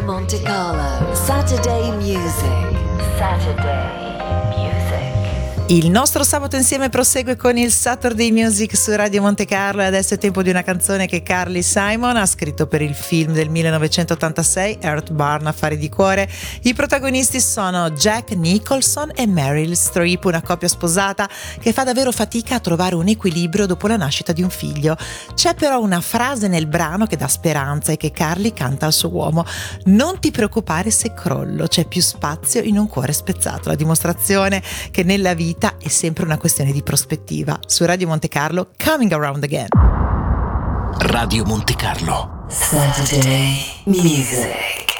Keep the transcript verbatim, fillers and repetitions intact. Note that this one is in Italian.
Monte Carlo. Saturday Music. Saturday Music. Il nostro sabato insieme prosegue con il Saturday Music su Radio Monte Carlo e adesso è tempo di una canzone che Carly Simon ha scritto per il film del millenovecentottantasei Earthbound, Affari di cuore. I protagonisti sono Jack Nicholson e Meryl Streep, una coppia sposata che fa davvero fatica a trovare un equilibrio dopo la nascita di un figlio. C'è però una frase nel brano che dà speranza e che Carly canta al suo uomo: non ti preoccupare se crollo, c'è più spazio in un cuore spezzato. La dimostrazione che nella vita è sempre una questione di prospettiva. Su Radio Monte Carlo, Coming Around Again. Radio Monte Carlo. Saturday Music.